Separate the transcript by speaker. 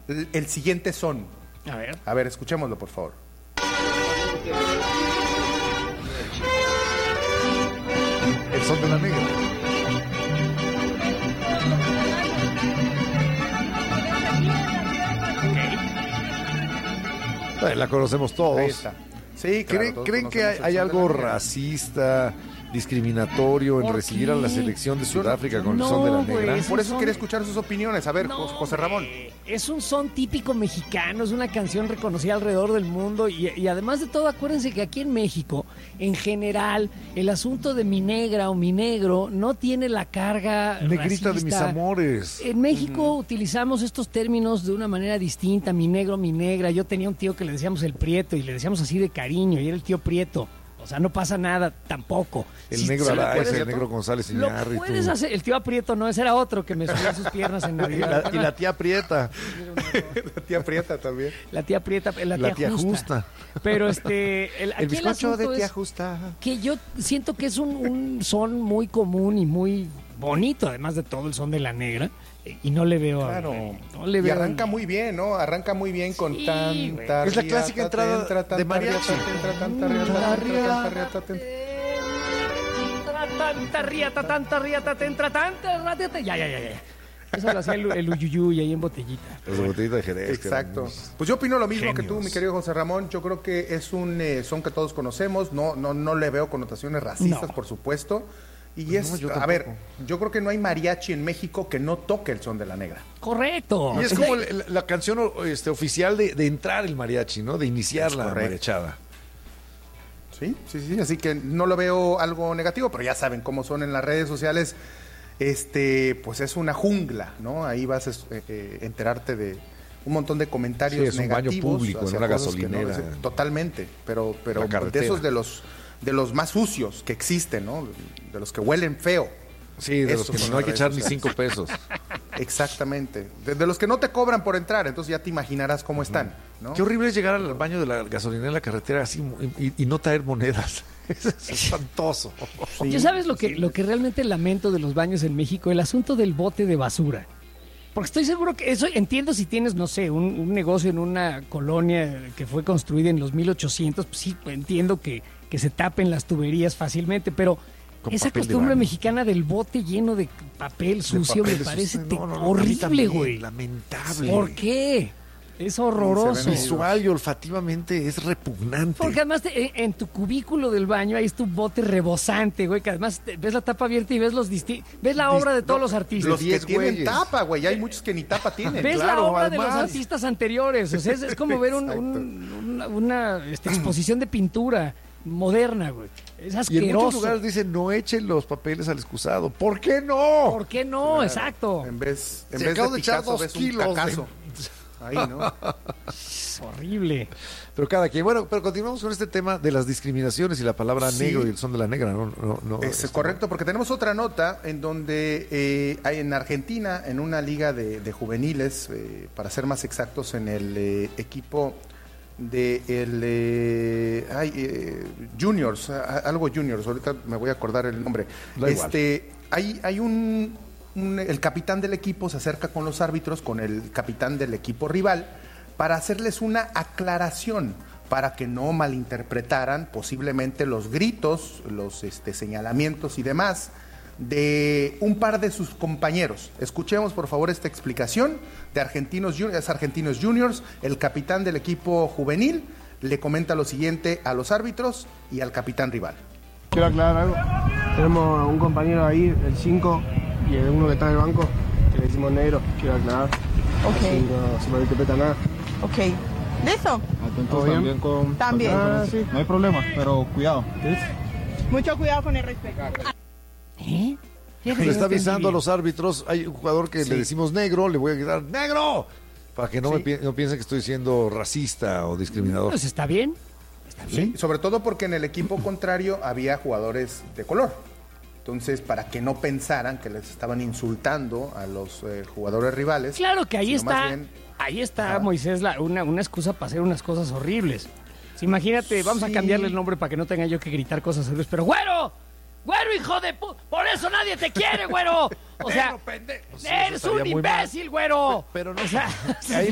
Speaker 1: el siguiente son. A ver, escuchémoslo, por favor.
Speaker 2: El son de la negra. La conocemos todos.
Speaker 1: Ahí está. Sí, claro,
Speaker 2: ¿Creen que hay algo racista, discriminatorio en recibir a la selección de Sudáfrica con el son de la negra?
Speaker 1: Por eso quería escuchar sus opiniones. A ver, José Ramón.
Speaker 3: Es un son típico mexicano, es una canción reconocida alrededor del mundo y además de todo, acuérdense que aquí en México, en general, el asunto de mi negra o mi negro no tiene la carga
Speaker 2: Negrita
Speaker 3: racista.
Speaker 2: de mis amores.
Speaker 3: En México utilizamos estos términos de una manera distinta, mi negro, mi negra. Yo tenía un tío que le decíamos el Prieto y le decíamos así de cariño y era el tío Prieto. O sea, no pasa nada tampoco.
Speaker 2: El negro Araiza, el negro González Iñárritu.
Speaker 3: Lo puedes hacer. El tío Aprieto no, ese era otro que me subía sus piernas en Navidad.
Speaker 2: Y la tía Prieta.
Speaker 1: La tía Prieta también.
Speaker 3: La tía Prieta,
Speaker 2: la tía Justa.
Speaker 3: Pero aquí
Speaker 2: el bizcocho de tía Justa.
Speaker 3: Que yo siento que es un son muy común y muy bonito, además de todo el son de la negra. Y no le veo.
Speaker 1: Claro.
Speaker 3: No le veo.
Speaker 1: Y arranca muy bien, ¿no? Arranca muy bien con tanta.
Speaker 2: Es la clásica entrada de mariachi.
Speaker 3: Ya. Eso lo hacía el Uyuyuy ahí en botellita.
Speaker 2: Es de botellita de Jerez.
Speaker 1: Exacto. Pues yo opino lo mismo que tú, mi querido José Ramón. Yo creo que es un son que todos conocemos. No le veo connotaciones racistas, por supuesto. Y a ver, yo creo que no hay mariachi en México que no toque el son de la negra.
Speaker 3: Correcto.
Speaker 2: Y es como la canción oficial de entrar el mariachi, ¿no? De iniciar la mariachada.
Speaker 1: Sí. Así que no lo veo algo negativo, pero ya saben cómo son en las redes sociales. Pues es una jungla, ¿no? Ahí vas a enterarte de un montón de comentarios negativos.
Speaker 2: Es un baño público, en una gasolinera.
Speaker 1: Totalmente, pero de esos de los más sucios que existen, ¿no? De los que huelen feo.
Speaker 2: Sí, de los que no hay que echar ni 5 pesos.
Speaker 1: Exactamente. De los que no te cobran por entrar, entonces ya te imaginarás cómo están, ¿no?
Speaker 2: Qué horrible es llegar al baño de la gasolinera en la carretera así y no traer monedas. Es espantoso.
Speaker 3: Sí, ¿ya sabes lo que realmente lamento de los baños en México? El asunto del bote de basura. Porque estoy seguro que eso, entiendo si tienes, no sé, un negocio en una colonia que fue construida en los 1800, pues sí, entiendo que se tapen las tuberías fácilmente, pero esa costumbre mexicana del bote lleno de papel sucio me parece horrible, güey.
Speaker 2: Lamentable.
Speaker 3: ¿Por qué? Es horroroso.
Speaker 2: Visual y olfativamente es repugnante.
Speaker 3: Porque además en tu cubículo del baño ahí es tu bote rebosante, güey, que además ves la tapa abierta y ves ves la obra de todos los artistas.
Speaker 1: Los que tienen tapa, güey, hay muchos que ni tapa tienen.
Speaker 3: Ves la obra de los artistas anteriores, o sea, es como ver una exposición de pintura moderna, güey. Es asqueroso.
Speaker 2: Y en muchos lugares dicen, no echen los papeles al excusado. ¿Por qué no?
Speaker 3: ¿Por qué no? Claro. Exacto.
Speaker 1: En vez
Speaker 2: de echar 2 kilos.
Speaker 1: Ahí, ¿no?
Speaker 3: Es horrible.
Speaker 2: Pero cada quien. Bueno, pero continuamos con este tema de las discriminaciones y la palabra negro y el son de la negra. No,
Speaker 1: es correcto, porque tenemos otra nota en donde hay en Argentina, en una liga de juveniles, para ser más exactos, en el equipo de Juniors, algo Juniors, ahorita me voy a acordar el nombre. Hay el capitán del equipo se acerca con los árbitros, con el capitán del equipo rival, para hacerles una aclaración, para que no malinterpretaran posiblemente los gritos, los señalamientos y demás de un par de sus compañeros. Escuchemos por favor esta explicación de Argentinos Juniors. El capitán del equipo juvenil le comenta lo siguiente a los árbitros y al capitán rival.
Speaker 4: Quiero aclarar algo. Tenemos un compañero ahí, el 5, y el uno que está en el banco, que le decimos negro. Quiero aclarar.
Speaker 5: Ok.
Speaker 4: No se malinterpreta nada.
Speaker 5: Ok. ¿Listo?
Speaker 4: Atentos también con...
Speaker 5: También.
Speaker 4: Sí. No hay problema, pero cuidado. ¿Sí?
Speaker 5: Mucho cuidado con el respeto.
Speaker 2: Le está avisando a los árbitros. Hay un jugador que le decimos negro, le voy a gritar ¡negro! Para que no piensen que estoy siendo racista o discriminador.
Speaker 3: Pues está bien. Está bien.
Speaker 1: Sí, sobre todo porque en el equipo contrario había jugadores de color. Entonces, para que no pensaran que les estaban insultando a los jugadores rivales.
Speaker 3: Claro que ahí está, Moisés, una excusa para hacer unas cosas horribles. Imagínate, vamos a cambiarle el nombre para que no tenga yo que gritar cosas horribles, pero ¡güero! ¡Güero, hijo de por eso nadie te quiere, güero! O sea, eres un imbécil, güero.
Speaker 2: Pero no,
Speaker 3: o sea,
Speaker 2: ahí